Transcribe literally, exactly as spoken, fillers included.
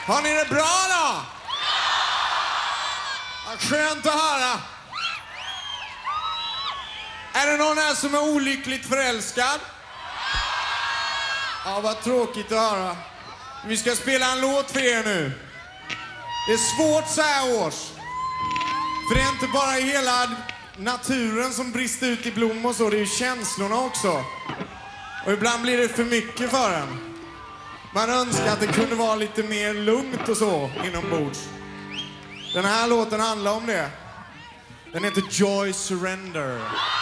Har ni det bra då? Ja, skönt att höra. Är det någon här som är olyckligt förälskad? Ja, vad tråkigt att höra. Vi ska spela en låt för er nu. Det är svårt så här års. För det är inte bara hela naturen som brister ut i blom och så. Det är ju känslorna också. Och ibland blir det för mycket för en. Man önskar att det kunde vara lite mer lugnt och så inombords. Den här låten handlar om det. Den heter Joy Surrender.